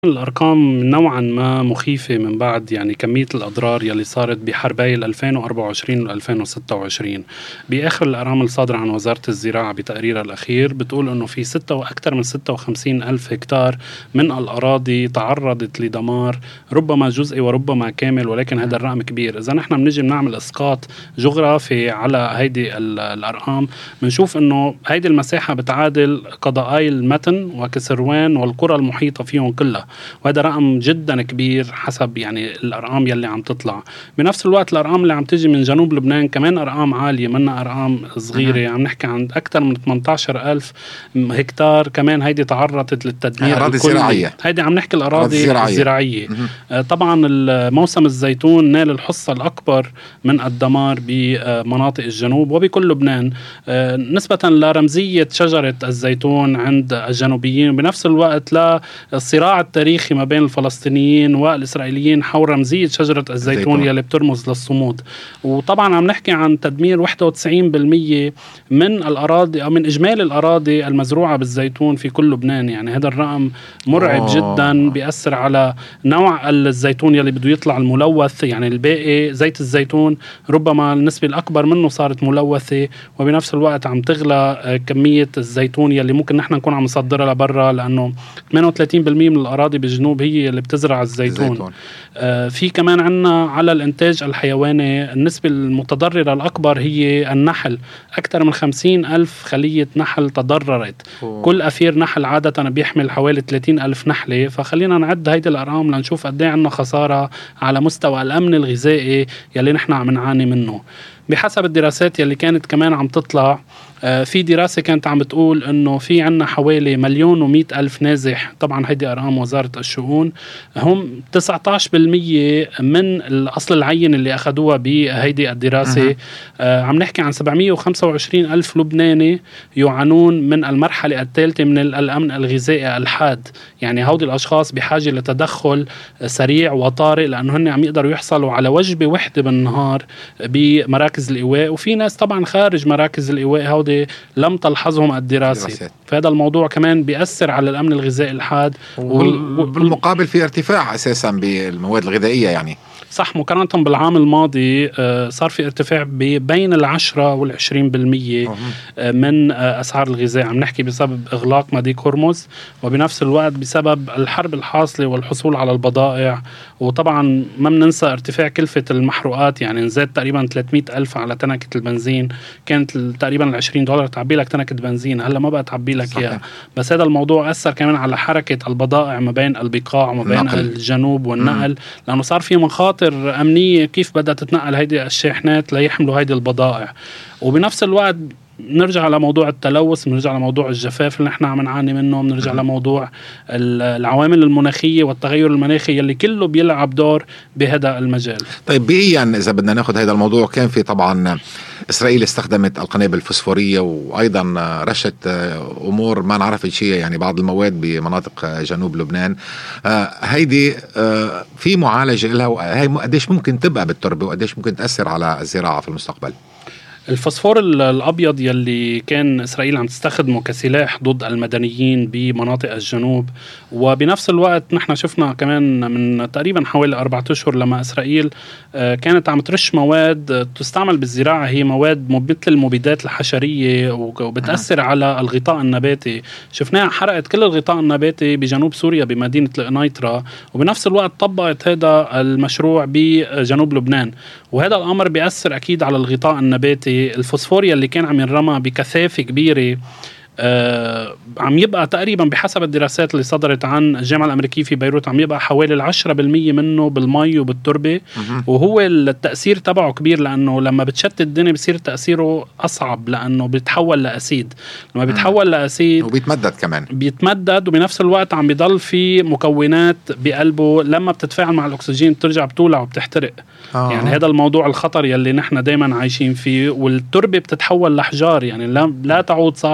الأرقام نوعا ما مخيفة من بعد يعني كمية الأضرار يلي صارت بحربي 2024 و 2026. بآخر الأرقام الصادرة عن وزارة الزراعة بتقريرها الأخير بتقول أنه في أكثر من 56 ألف هكتار من الأراضي تعرضت لدمار ربما جزئي وربما كامل، ولكن هذا الرقم كبير. إذا نحن بنجي بنعمل إسقاط جغرافي على هيدي الأرقام بنشوف أنه هيدي المساحة بتعادل قضائي المتن وكسروان والقرى المحيطة فيهم كلها، وهذا رقم جدا كبير حسب يعني الأرقام يلي عم تطلع. بنفس الوقت الأرقام اللي عم تجي من جنوب لبنان كمان أرقام عالية، منا أرقام صغيرة. عم نحكي عن أكثر من 18 ألف هكتار كمان هيدي تعرضت للتدمير أراضي زراعية. هيدي عم نحكي الأراضي الزراعية. طبعا موسم الزيتون نال الحصة الأكبر من الدمار بمناطق الجنوب وبكل لبنان نسبة لرمزية شجرة الزيتون عند الجنوبيين، وبنفس الوقت للصراع التاريخي ما بين الفلسطينيين والإسرائيليين حول رمزية شجرة الزيتون يلي بترمز للصمود. وطبعا عم نحكي عن تدمير 91% من الأراضي أو من إجمالي الأراضي المزروعة بالزيتون في كل لبنان. يعني هذا الرقم مرعب جدا، بيأثر على نوع الزيتون يلي بده يطلع الملوث. يعني الباقي زيت الزيتون ربما النسبة الأكبر منه صارت ملوثة، وبنفس الوقت عم تغلى كمية الزيتون يلي ممكن نحن نكون عم نصدرها لبرا، لأنه 38% من الأراضي بالجنوب هي اللي بتزرع الزيتون. في كمان عنا على الإنتاج الحيواني النسبة المتضررة الأكبر هي النحل. أكثر من 50 ألف خلية نحل تضررت. كل أفير نحل عادة بيحمل حوالي 30 ألف نحلة. فخلينا نعد هيدي الأرقام لنشوف قد ايه عنا خسارة على مستوى الأمن الغذائي يلي نحن عم نعاني منه. بحسب الدراسات يلي كانت كمان عم تطلع، في دراسة كانت عم بتقول انه في عنا حوالي 1,100,000 نازح. طبعا هيدي ارقام وزارة الشؤون. هم 19% من الاصل العين اللي اخذوها بهيدي الدراسة. عم نحكي عن 725,000 لبناني يعانون من المرحلة الثالثة من الامن الغذائي الحاد. يعني هودي الاشخاص بحاجة لتدخل سريع وطارئ، لانه هن عم يقدروا يحصلوا على وجبة وحدة بالنهار بمراكز الإيواء. وفي ناس طبعا خارج مراكز الإيواء هودي لم تلحظهم الدراسة. فهذا الموضوع كمان بيأثر على الأمن الغذائي الحاد. بالمقابل في ارتفاع أساسا بالمواد الغذائية. يعني صح، مقارنة بالعام الماضي صار في ارتفاع بين 10 و20% من أسعار الغذاء. عم نحكي بسبب إغلاق مضيق هرمز، وبنفس الوقت بسبب الحرب الحاصلة والحصول على البضائع. وطبعا ما بننسى ارتفاع كلفة المحروقات. يعني نزاد تقريبا 300 ألف على تنكة البنزين. كانت تقريبا $20 تعبي لك تنكة بنزين، هلا ما بقى تعبي لك إياها. بس هذا الموضوع أثر كمان على حركة البضائع ما بين البقاع وما بين الجنوب والنقل، لأنه صار في مخاطر أمنية كيف بدأت تتنقل هيدي الشاحنات ليحملوا هيدي البضائع. وبنفس الوقت نرجع لموضوع التلوث، نرجع لموضوع الجفاف اللي نحن عم نعاني منه، نرجع لموضوع العوامل المناخية والتغير المناخي اللي كله بيلعب دور بهذا المجال. طيب بيئيا إذا بدنا ناخد هذا الموضوع، كان في طبعا إسرائيل استخدمت القنابل الفوسفورية وأيضا رشت أمور ما نعرف شيء، يعني بعض المواد بمناطق جنوب لبنان. هيدي في معالجة لها، هي قديش ممكن تبقى بالتربة وقديش ممكن تأثر على الزراعة في المستقبل؟ الفوسفور الأبيض يلي كان إسرائيل عم تستخدمه كسلاح ضد المدنيين بمناطق الجنوب. وبنفس الوقت نحن شفنا كمان من تقريبا حوالي 4 أشهر لما إسرائيل كانت عم ترش مواد تستعمل بالزراعة، هي مواد مثل المبيدات الحشرية وبتأثر على الغطاء النباتي. شفناها حرقت كل الغطاء النباتي بجنوب سوريا بمدينة القنيطرة، وبنفس الوقت طبقت هذا المشروع بجنوب لبنان. وهذا الأمر بيأثر أكيد على الغطاء النباتي. الفوسفوريا اللي كان عم ينرمى بكثافة كبيرة عم يبقى تقريبا بحسب الدراسات اللي صدرت عن الجامعة الأمريكية في بيروت عم يبقى حوالي 10% منه بالمي وبالتربة. وهو التأثير تبعه كبير، لأنه لما بتشتت الدنيا بصير تأثيره أصعب، لأنه بيتحول لأسيد. لما بيتحول لأسيد وبيتمدد كمان بيتمدد، وبنفس الوقت عم بيضل في مكونات بقلبه لما بتتفاعل مع الأكسجين بترجع بتولع وبتحترق. يعني هذا الموضوع الخطر يلي نحن دايما عايشين فيه. والتربة بتتحول لحجار، يعني لا تعود صالحة للزراعة.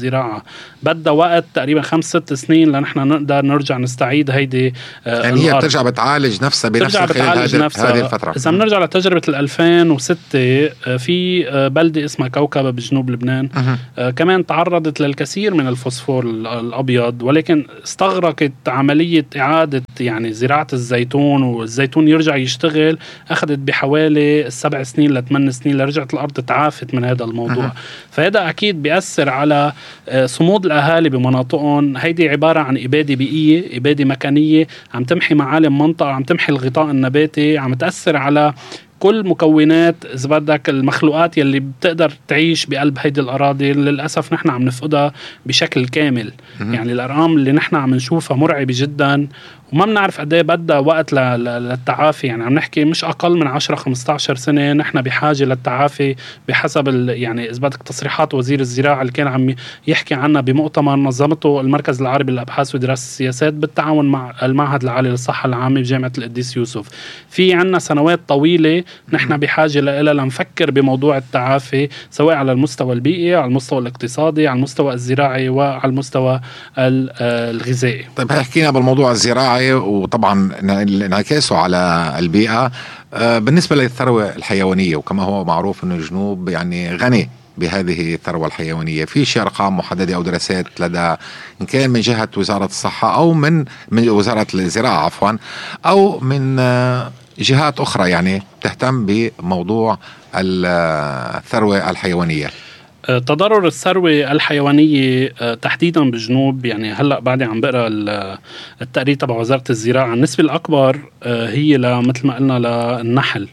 الزراعة بدها وقت تقريبا 5-6 سنين لنحن نقدر نرجع نستعيد هيدي يعني هي بترجع بتعالج نفسها بنفسها خلال هذه الفترة. إذا بنرجع لتجربة 2006 في بلدة اسمها كوكبة بجنوب لبنان كمان تعرضت للكثير من الفوسفور الأبيض، ولكن استغرقت عملية إعادة يعني زراعة الزيتون والزيتون يرجع يشتغل أخذت بحوالي 7 سنين ل8 سنين لرجعت الأرض تعافت من هذا الموضوع. فهذا أكيد بيأثر على صمود الأهالي بمناطقهم. هيدي عبارة عن إبادة بيئية، إبادة مكانية، عم تمحي معالم منطقة، عم تمحي الغطاء النباتي، عم تأثر على كل مكونات إذا بدك المخلوقات يلي بتقدر تعيش بقلب هيدي الأراضي. للأسف نحن عم نفقدها بشكل كامل. يعني الأرقام اللي نحن عم نشوفها مرعبة جدا وما بنعرف قد ايه بدها وقت للتعافي. يعني عم نحكي مش أقل من 10-15 سنة نحن بحاجة للتعافي بحسب يعني إذا بدك تصريحات وزير الزراعة اللي كان عم يحكي عنها بمؤتمر نظمته المركز العربي للأبحاث ودراسة السياسات بالتعاون مع المعهد العالي للصحة العامة بجامعة القديس يوسف. في عنا سنوات طويلة نحن بحاجة لها لنفكر بموضوع التعافي سواء على المستوى البيئي، على المستوى الاقتصادي، على المستوى الزراعي وعلى المستوى الغذائي. طيب حكينا بالموضوع الزراعي وطبعا انعكاسه على البيئة. بالنسبة للثروة الحيوانية وكما هو معروف أنه الجنوب يعني غني بهذه الثروة الحيوانية، في شيء أرقام محددة أو دراسات لدى إن كان من جهة وزارة الصحة أو من وزارة الزراعة عفوا أو من جهات أخرى يعني تهتم بموضوع الثروة الحيوانية؟ تضرر الثروة الحيوانية تحديدا بالجنوب، يعني هلأ بعد عم بقرأ التقرير تبع وزارة الزراعة، النسبة الأكبر هي مثل ما قلنا للنحل.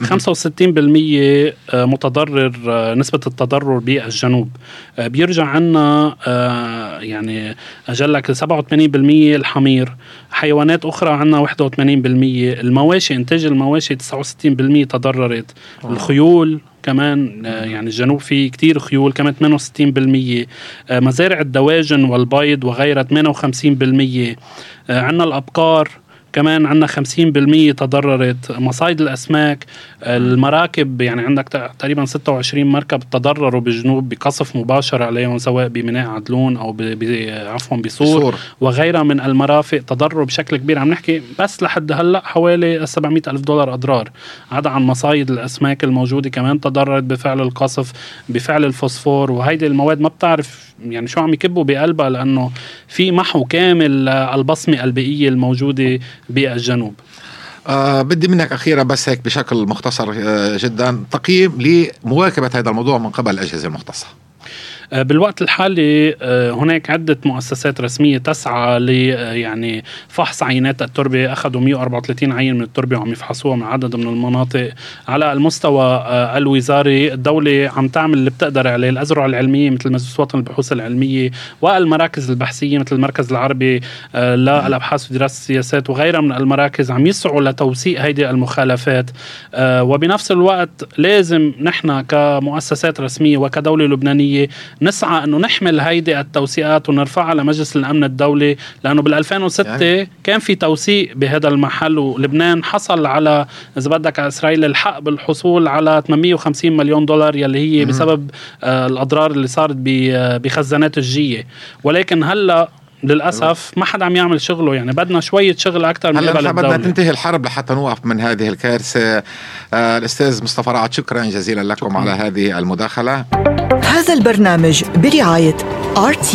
65% متضرر، نسبة التضرر بالجنوب. بيرجع عنا يعني أجلك 87% الحمير، حيوانات أخرى عنا 81%، المواشي إنتاج المواشي 69% تضررت، الخيول كمان يعني الجنوب فيه كتير خيول كمان 68%، مزارع الدواجن والبيض وغيرها 58%، عنا الأبقار كمان عنا 50% تضررت، مصايد الأسماك، المراكب يعني عندك تقريبا 26 مركب تضرروا بالجنوب بقصف مباشر عليهم سواء بميناء عدلون أو عفوا بصور وغيرها من المرافق تضرروا بشكل كبير. عم نحكي بس لحد هلأ حوالي $700,000 أضرار، عدا عن مصايد الأسماك الموجودة كمان تضررت بفعل القصف بفعل الفوسفور. وهيدي المواد ما بتعرف يعني شو عم يكبوا بقلبها لأنه في محو كامل البصمة البيئية الموجودة بالجنوب. بدي منك أخيرا بس هيك بشكل مختصر جدا تقييم لمواكبة هذا الموضوع من قبل الأجهزة المختصة. بالوقت الحالي هناك عدة مؤسسات رسمية تسعى يعني فحص عينات التربة. أخذوا 134 عين من التربة وعم يفحصوها من عدد من المناطق. على المستوى الوزاري الدولة عم تعمل اللي بتقدر عليه، الأزرع العلمية مثل مجلس وطن البحوث العلمية والمراكز البحثية مثل المركز العربي للأبحاث ودراسة السياسات وغيرها من المراكز عم يسعوا لتوثيق هيدي المخالفات. وبنفس الوقت لازم نحن كمؤسسات رسمية وكدولة لبنانية نسعى أنه نحمل هيدي التوثيقات ونرفعها لمجلس الأمن الدولي، لأنه بال2006 يعني كان في توثيق بهذا المحل، ولبنان حصل على إذا بدك إسرائيل الحق بالحصول على $850 مليون يلي هي بسبب الأضرار اللي صارت بخزانات الجية. ولكن هلأ للأسف ما حد عم يعمل شغله، يعني بدنا شوية شغل أكتر من قبل الدولة. بدنا تنتهي الحرب لحتى نوقف من هذه الكارثة. الأستاذ مصطفى رعد شكرا جزيلا لكم على هذه المداخلة. هذا البرنامج برعاية RT.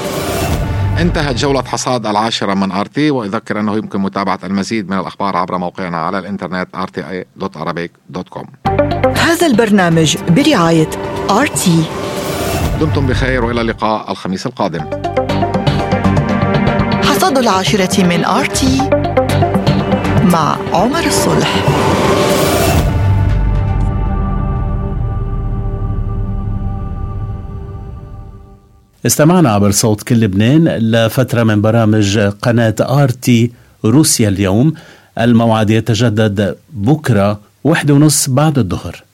انتهت جولة حصاد 10 من RT، وأذكر أنه يمكن متابعة المزيد من الأخبار عبر موقعنا على الإنترنت rti.arabic.com. هذا البرنامج برعاية RT. دمتم بخير وإلى اللقاء الخميس القادم. حصاد 10 من RT مع عمر الصلح. استمعنا عبر صوت كل لبنان لفترة من برامج قناة RT روسيا اليوم. الموعد يتجدد بكرة 1:30 بعد الظهر.